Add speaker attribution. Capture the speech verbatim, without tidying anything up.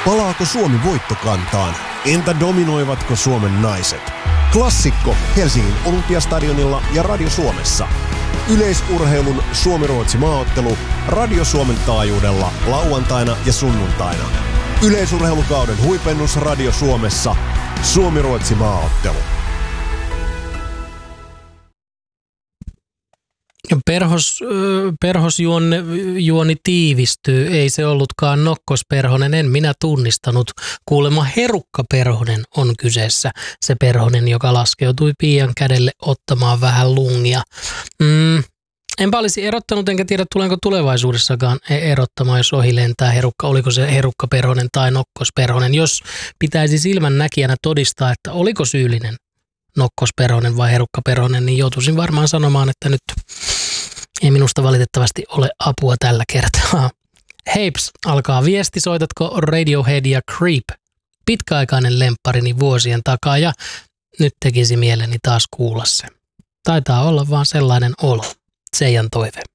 Speaker 1: Palaako Suomi voittokantaan? Entä dominoivatko Suomen naiset? Klassikko Helsingin Olympiastadionilla ja Radio Suomessa. Yleisurheilun Suomi-Ruotsi maaottelu Radio Suomen taajuudella lauantaina ja sunnuntaina. Yleisurheilukauden huipennus Radio Suomessa. Suomi-Ruotsi maaottelu.
Speaker 2: Perhos, perhosjuoni juoni tiivistyy. Ei se ollutkaan nokkosperhonen, en minä tunnistanut. Kuulemma Herukka Perhonen on kyseessä. Se perhonen, joka laskeutui Piian kädelle ottamaan vähän lungia. Mm, enpä olisi erottanut, enkä tiedä tulenko tulevaisuudessakaan erottamaan, jos ohi lentää herukka. Oliko se Herukka Perhonen tai nokkosperhonen. Jos pitäisi silmän näkijänä todistaa, että oliko syyllinen nokkosperhonen vai herukkaperhonen, niin joutuisin varmaan sanomaan, että nyt ei minusta valitettavasti ole apua tällä kertaa. Heips, alkaa viesti, soitatko Radiohead ja Creep? Pitkäaikainen lempparini vuosien takaa ja nyt tekisi mieleni taas kuulla se. Taitaa olla vaan sellainen olo. Seijan toive.